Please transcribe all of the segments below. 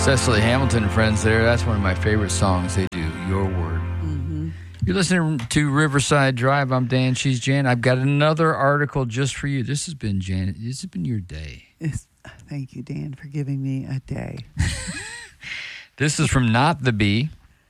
Cecily Hamilton and friends there. That's one of my favorite songs they do, Your Word. Mm-hmm. You're listening to Riverside Drive. I'm Dan. She's Jan. I've got another article just for you. This has been, Jan, this has been your day. Thank you, Dan, for giving me a day. This is from Not the Bee.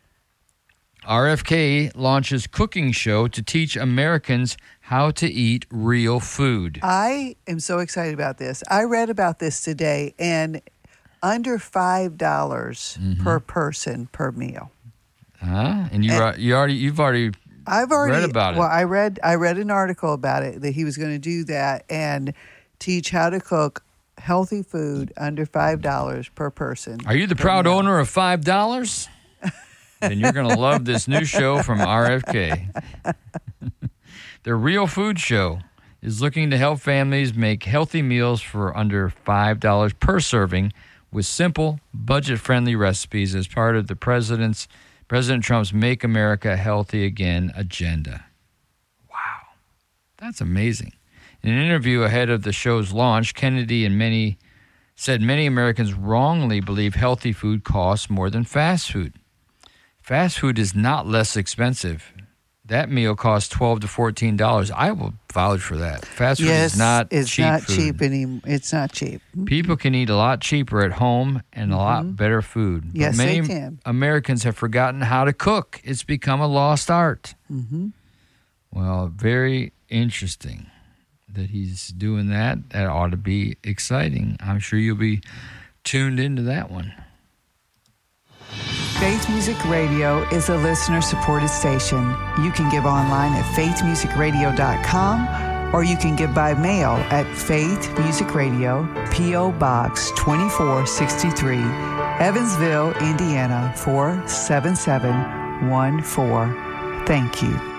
RFK launches cooking show to teach Americans how to eat real food. I am so excited about this. I read about this today, and under $5 per person per meal. And you've already read about it. Well, I read an article about it that he was going to do that and teach how to cook healthy food under $5 per person. Are you the proud owner of $5? Then you're going to love this new show from RFK. The Real Food Show is looking to help families make healthy meals for under $5 per serving with simple, budget-friendly recipes as part of the President Trump's Make America Healthy Again agenda. Wow. That's amazing. In an interview ahead of the show's launch, Kennedy said many Americans wrongly believe healthy food costs more than fast food. Fast food is not less expensive. That meal costs $12 to $14. I will vouch for that. Fast food is not cheap. It's not cheap anymore. It's not cheap. People can eat a lot cheaper at home and a lot better food. Yes, but many they can. Americans have forgotten how to cook. It's become a lost art. Mm-hmm. Well, very interesting that he's doing that. That ought to be exciting. I'm sure you'll be tuned into that one. Faith Music Radio is a listener-supported station. You can give online at faithmusicradio.com, or you can give by mail at Faith Music Radio, P.O. Box 2463, Evansville, Indiana 47714. Thank you.